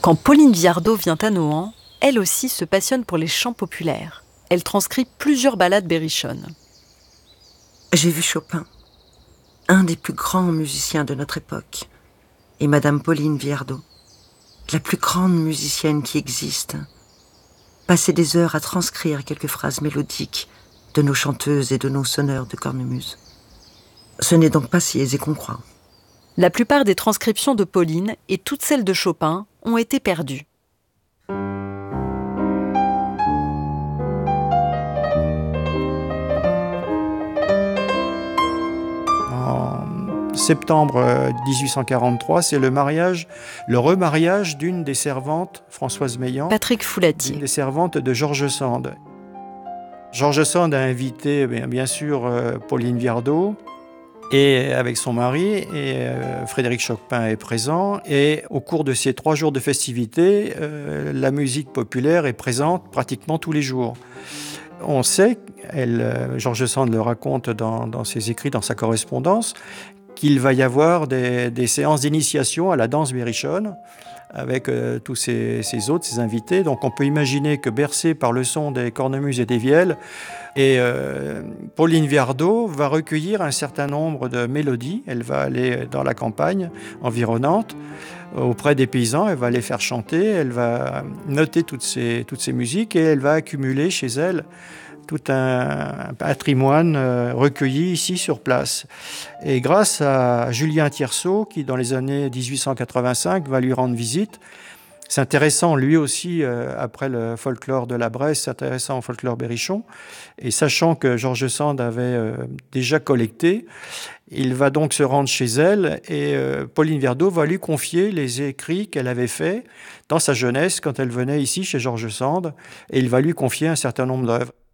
Quand Pauline Viardot vient à Nohant, elle aussi se passionne pour les chants populaires. Elle transcrit plusieurs ballades berrichonnes. J'ai vu Chopin, un des plus grands musiciens de notre époque, et Madame Pauline Viardot, la plus grande musicienne qui existe, passer des heures à transcrire quelques phrases mélodiques de nos chanteuses et de nos sonneurs de cornemuse. Ce n'est donc pas si aisé qu'on croit. La plupart des transcriptions de Pauline et toutes celles de Chopin ont été perdues. En septembre 1843, c'est le remariage d'une des servantes, Françoise Meillan, Patrick Foulatier. d'une des servantes de George Sand. George Sand a invité bien sûr Pauline Viardot, et avec son mari, et Frédéric Chopin est présent. Et au cours de ces 3 jours de festivités, la musique populaire est présente pratiquement tous les jours. On sait, George Sand le raconte dans ses écrits, dans sa correspondance, qu'il va y avoir des séances d'initiation à la danse berrichonne avec tous ses hôtes, ses invités. Donc on peut imaginer que bercé par le son des cornemuses et des vielles, et Pauline Viardot va recueillir un certain nombre de mélodies. Elle va aller dans la campagne environnante, auprès des paysans, elle va les faire chanter, elle va noter toutes ces musiques et elle va accumuler chez elle tout un patrimoine recueilli ici sur place. Et grâce à Julien Tierceau, qui dans les années 1885 va lui rendre visite, s'intéressant lui aussi, après le folklore de la Bresse, s'intéressant au folklore berrichon, et sachant que George Sand avait déjà collecté, il va donc se rendre chez elle et Pauline Viardot va lui confier les écrits qu'elle avait faits dans sa jeunesse quand elle venait ici chez George Sand, et il va lui confier un certain nombre d'œuvres.